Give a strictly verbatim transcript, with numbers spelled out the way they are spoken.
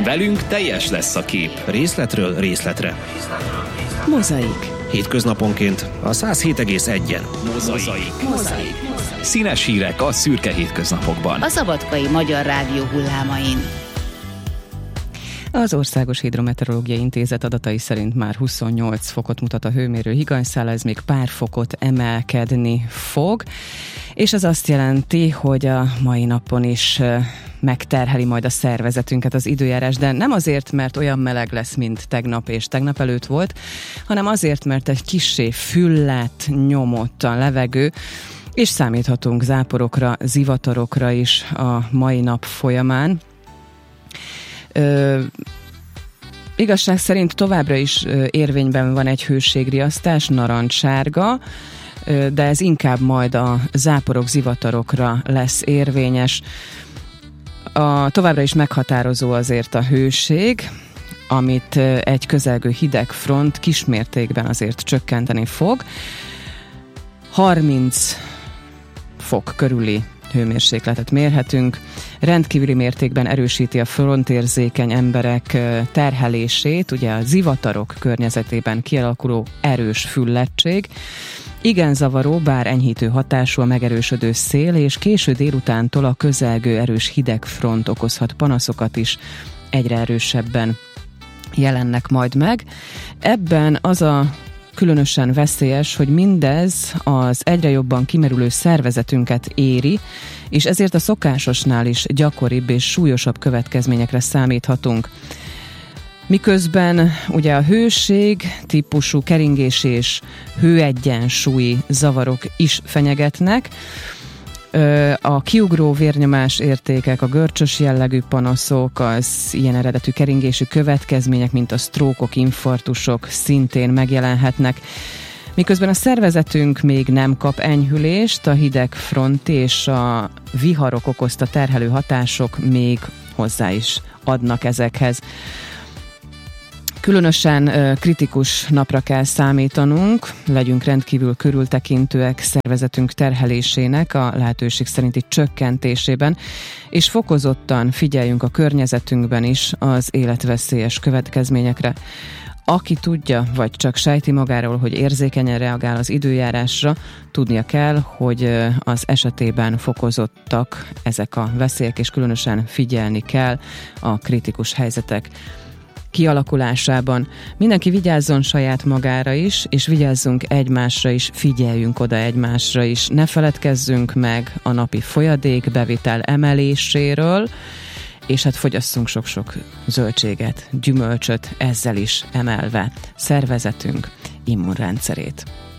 Velünk teljes lesz a kép. Részletről részletre. Mozaik. Hétköznaponként a száz hét egész egyen. Mozaik. Mozaik. Színes hírek a szürke hétköznapokban. A Szabadkai Magyar Rádió hullámain. Az Országos Hidrometeorológiai Intézet adatai szerint már huszonnyolc fokot mutat a hőmérő higanyszál, ez még pár fokot emelkedni fog, és ez azt jelenti, hogy a mai napon is megterheli majd a szervezetünket az időjárás, de nem azért, mert olyan meleg lesz, mint tegnap és tegnap előtt volt, hanem azért, mert egy kissé füllet, nyomott a levegő, és számíthatunk záporokra, zivatarokra is a mai nap folyamán. Ö, igazság szerint továbbra is érvényben van egy hőségriasztás, narancssárga, de ez inkább majd a záporok, zivatarokra lesz érvényes. A, továbbra is meghatározó azért a hőség, amit egy közelgő hideg front kismértékben azért csökkenteni fog. harminc fok körüli hőmérsékletet mérhetünk. Rendkívüli mértékben erősíti a frontérzékeny emberek terhelését, ugye a zivatarok környezetében kialakuló erős füllettség. Igen zavaró, bár enyhítő hatású a megerősödő szél, és késő délutántól a közelgő erős hidegfront okozhat panaszokat is, egyre erősebben jelennek majd meg. Ebben az a különösen veszélyes, hogy mindez az egyre jobban kimerülő szervezetünket éri, és ezért a szokásosnál is gyakoribb és súlyosabb következményekre számíthatunk. Miközben ugye a hőség típusú keringés és hőegyensúlyi zavarok is fenyegetnek, a kiugró vérnyomás értékek, a görcsös jellegű panaszok, az ilyen eredetű keringésű következmények, mint a sztrókok, infarktusok szintén megjelenhetnek. Miközben a szervezetünk még nem kap enyhülést, a hideg front és a viharok okozta terhelő hatások még hozzá is adnak ezekhez. Különösen kritikus napra kell számítanunk, legyünk rendkívül körültekintőek szervezetünk terhelésének a lehetőség szerinti csökkentésében, és fokozottan figyeljünk a környezetünkben is az életveszélyes következményekre. Aki tudja, vagy csak sejti magáról, hogy érzékenyen reagál az időjárásra, tudnia kell, hogy az esetében fokozottak ezek a veszélyek, és különösen figyelni kell a kritikus helyzetek kialakulásában. Mindenki vigyázzon saját magára is, és vigyázzunk egymásra is, figyeljünk oda egymásra is. Ne feledkezzünk meg a napi folyadékbevitel emeléséről, és hát fogyasszunk sok-sok zöldséget, gyümölcsöt, ezzel is emelve szervezetünk immunrendszerét.